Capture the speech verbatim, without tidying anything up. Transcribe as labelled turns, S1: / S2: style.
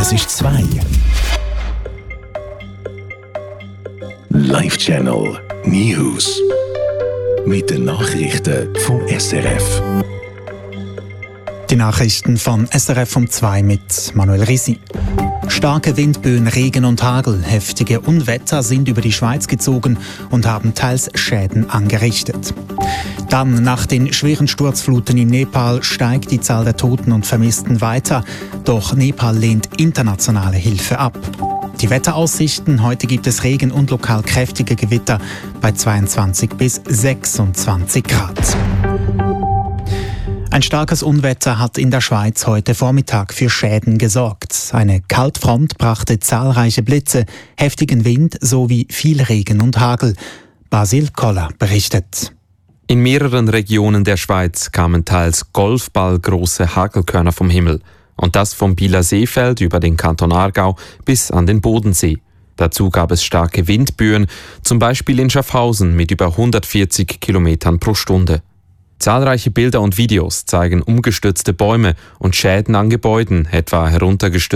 S1: Es ist zwei. Live Channel News. Mit den Nachrichten vom S R F.
S2: Die Nachrichten von S R F um zwei mit Manuel Risi. Starke Windböen, Regen und Hagel, heftige Unwetter sind über die Schweiz gezogen und haben teils Schäden angerichtet. Dann, nach den schweren Sturzfluten in Nepal, steigt die Zahl der Toten und Vermissten weiter. Doch Nepal lehnt internationale Hilfe ab. Die Wetteraussichten: Heute gibt es Regen und lokal kräftige Gewitter bei zweiundzwanzig bis sechsundzwanzig Grad. Ein starkes Unwetter hat in der Schweiz heute Vormittag für Schäden gesorgt. Eine Kaltfront brachte zahlreiche Blitze, heftigen Wind sowie viel Regen und Hagel. Basil Koller berichtet.
S3: In mehreren Regionen der Schweiz kamen teils golfballgroße Hagelkörner vom Himmel. Und das vom Bieler Seefeld über den Kanton Aargau bis an den Bodensee. Dazu gab es starke Windböen, zum Beispiel in Schaffhausen mit über hundertvierzig Kilometern pro Stunde. Zahlreiche Bilder und Videos zeigen umgestürzte Bäume und Schäden an Gebäuden, etwa heruntergestürzte